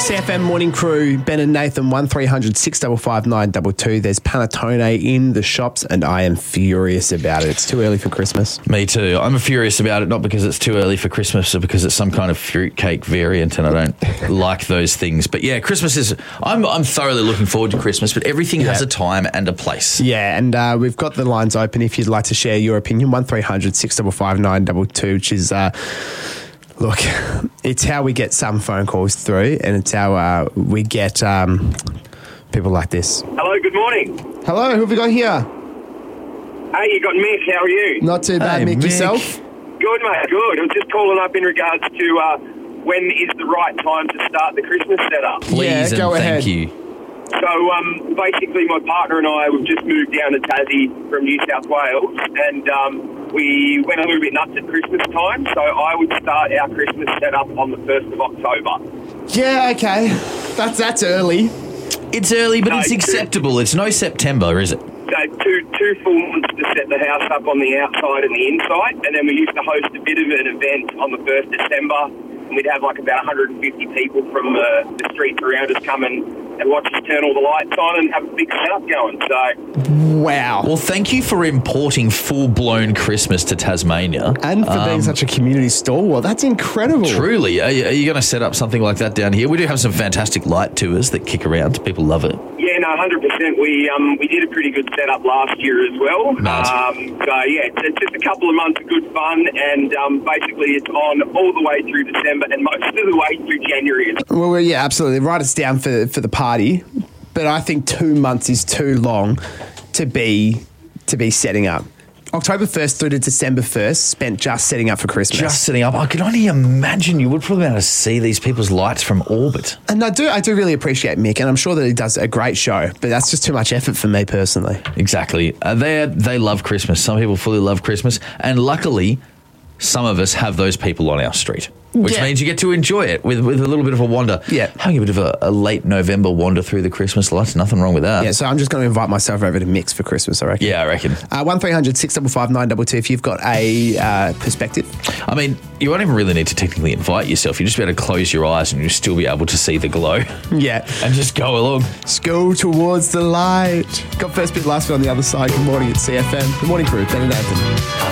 CFM Morning Crew, Ben and Nathan, 1300 655 922. There's panettone in the shops and I am furious about it. It's too early for Christmas. Me too. I'm furious about it, not because it's too early for Christmas, but because it's some kind of fruitcake variant and I don't like those things. But yeah, Christmas is... I'm thoroughly looking forward to Christmas, but everything has a time and a place. Yeah, and we've got the lines open if you'd like to share your opinion. 1300 655 922, which is... Look, it's how we get some phone calls through and it's how we get people like this. Hello, good morning. Hello, who have we got here? Hey, you got Mick. How are you? Not too bad, Hey, Mick. Mick. Yourself? Good, mate. Good. I'm just calling up in regards to when is the right time to start the Christmas setup. Please Yeah, go and ahead. thank you. So basically, my partner and I, we've just moved down to Tassie from New South Wales, and we went a little bit nuts at Christmas time. So I would start our Christmas setup on the 1st of October. Yeah, okay. That's early. It's early, but No, it's it's- acceptable. It's no September, is it? So two full months to set the house up on the outside and the inside, and then we used to host a bit of an event on the 1st December, and we'd have like about 150 people from the streets around us come and watch us turn all the lights on and have a big setup going. So Wow. Well, thank you for importing full-blown Christmas to Tasmania. And for being such a community stalwart, that's incredible. Truly. Are you going to set up something like that down here? We do have some fantastic light tours that kick around. People love it. yeah, no, 100%. We did a pretty good setup last year as well. Nice. So yeah, it's just a couple of months of good fun, and basically it's on all the way through December and most of the way through January. Well, yeah, absolutely. Write us down for the party, but I think 2 months is too long to be setting up. October 1st through to December 1st spent just setting up for Christmas. Just setting up. I can only imagine you would probably be able to see these people's lights from orbit. And I do really appreciate Mick, and I'm sure that he does a great show, but that's just too much effort for me personally. Exactly. They love Christmas. Some people fully love Christmas. And luckily, some of us have those people on our street, which Yeah. means you get to enjoy it with a little bit of a wander. Yeah. Having a bit of a late November wander through the Christmas lights, nothing wrong with that. Yeah, so I'm just going to invite myself over to Mix for Christmas, I reckon. Yeah, I reckon. 1300 655 922 if you've got a perspective. I mean, you won't even really need to technically invite yourself. You just be able to close your eyes and you'll still be able to see the glow Yeah. and just go along. Go towards the light. Got first bit, last bit on the other side. Good morning, it's CFM. Good morning, crew. Ben and Nathan.